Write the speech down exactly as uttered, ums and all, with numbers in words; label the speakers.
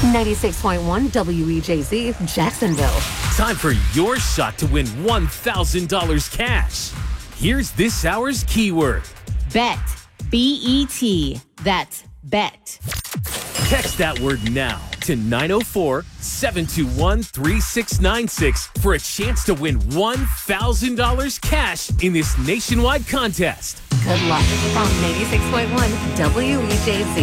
Speaker 1: ninety-six point one W E J Z, Jacksonville.
Speaker 2: Time for your shot to win one thousand dollars cash. Here's this hour's keyword.
Speaker 3: Bet. B E T. That's bet.
Speaker 2: Text that word now to nine oh four, seven two one, three six nine six for a chance to win one thousand dollars cash in this nationwide contest.
Speaker 1: Good luck from ninety-six point one W E J Z.